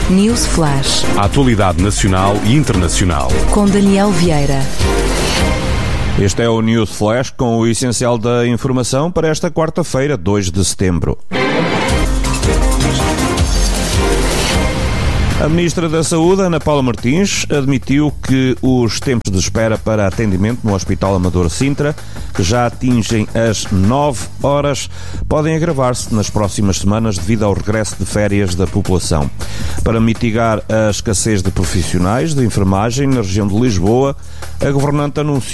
News Flash. A atualidade nacional e internacional. Com Daniel Vieira. Este é o News Flash com o essencial da informação para esta quarta-feira, 2 de setembro. A Ministra da Saúde, Ana Paula Martins, admitiu que os tempos de espera para atendimento no Hospital Amador Sintra, que já atingem as 9 horas, podem agravar-se nas próximas semanas devido ao regresso de férias da população. Para mitigar a escassez de profissionais de enfermagem na região de Lisboa, a governante anunciou